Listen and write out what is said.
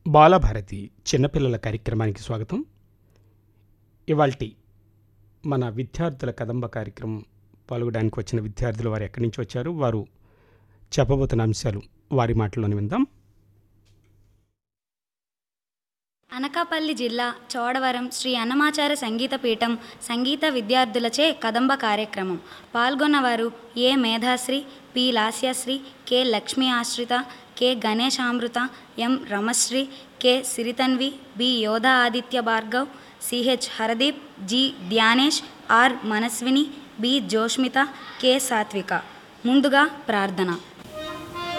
బాలభారతి చిన్నపిల్లల కార్యక్రమానికి స్వాగతం. ఇవాల్టి మన విద్యార్థుల కదంబ కార్యక్రమం పాల్గొనడానికి వచ్చిన విద్యార్థులు వారు ఎక్కడి నుంచి వచ్చారు, వారు చెప్పబోతున్న అంశాలు వారి మాటల్లోనే విందాం. అనకాపల్లి జిల్లా చోడవరం శ్రీ అన్నమాచార్య సంగీత పీఠం సంగీత విద్యార్థులచే కదంబ కార్యక్రమం. పాల్గొన్నవారు ఏ మేధాశ్రీ, పి లాస్యశ్రీ, కె లక్ష్మీ ఆశ్రిత, కె గణేశామృత, ఎం రమశ్రీ, కె సిరితన్వి, బి యోధ Aditya Bhargav, CH Hardeep, G Dhyanesh, are Manaswini, B జోష్మిత, K సాత్విక. ముందుగా ప్రార్థన.